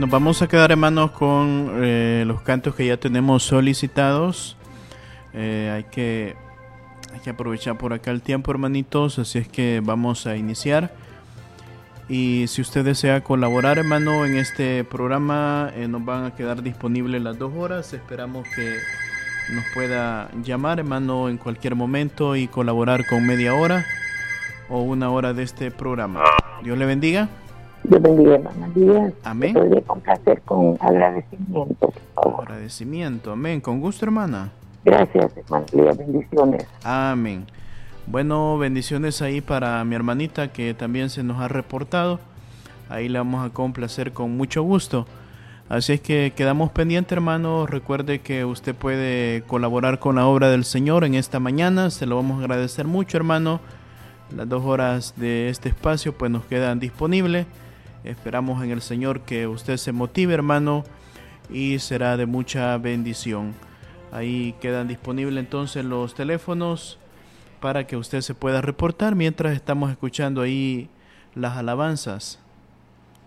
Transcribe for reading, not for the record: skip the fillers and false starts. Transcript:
nos vamos a quedar, hermanos, con los cantos que ya tenemos solicitados. Hay que aprovechar por acá el tiempo, hermanitos, así es que vamos a iniciar. Y si usted desea colaborar, hermano, en este programa, nos van a quedar disponibles las 2 horas. Esperamos que nos pueda llamar, hermano, en cualquier momento y colaborar con media hora o 1 hora de este programa. Dios le bendiga. Dios bendiga, hermana Díaz. Amén. Podría complacer con agradecimiento, por favor. Agradecimiento, amén. Con gusto, hermana. Gracias, hermana Díaz. Bendiciones. Amén. Bueno, bendiciones ahí para mi hermanita que también se nos ha reportado. Ahí la vamos a complacer con mucho gusto. Así es que quedamos pendientes, hermano. Recuerde que usted puede colaborar con la obra del Señor en esta mañana. Se lo vamos a agradecer mucho, hermano. Las 2 horas de este espacio pues nos quedan disponibles. Esperamos en el Señor que usted se motive, hermano, y será de mucha bendición. Ahí quedan disponibles entonces los teléfonos para que usted se pueda reportar mientras estamos escuchando ahí las alabanzas.